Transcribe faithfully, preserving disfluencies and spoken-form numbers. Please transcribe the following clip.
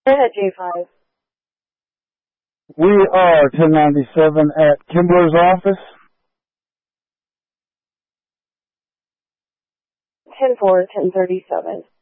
Go ahead, J five. We are ten ninety-seven at Kimbler's office. ten four, ten thirty-seven.